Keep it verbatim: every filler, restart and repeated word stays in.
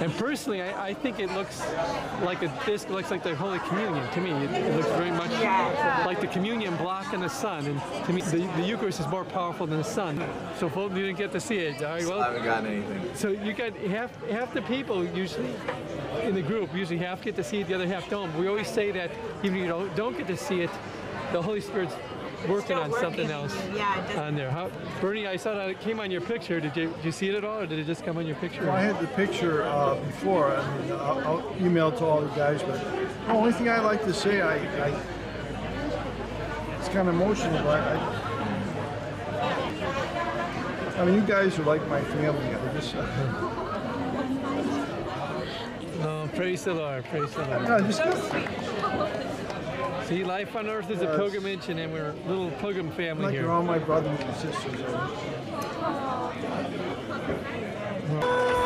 And personally, I, I think it looks like a disc, looks like the Holy Communion to me. It, it looks very much Yeah. like the communion block in the sun. And to me, the, the Eucharist is more powerful than the sun. So folks didn't get to see it. All right, well, I haven't gotten anything. so you got half half the people usually in the group, usually half get to see it, the other half don't. We always say that even if you don't, don't get to see it, the Holy Spirit's working Still on working. something else Yeah, it doesn't- on there. How, Bernie, I saw that it came on your picture. Did you, did you see it at all, or did it just come on your picture? Well, I had the picture uh, before. I mean, I'll, I'll email it to all the guys, but the only thing I like to say, I, I it's kind of emotional, but I, I mean, you guys are like my family. I just, uh, No, praise the Lord, praise the Lord. no, just See, life on earth is a Yes. pilgrimage, and then we're a little pilgrim family like here. you're all my brothers and sisters.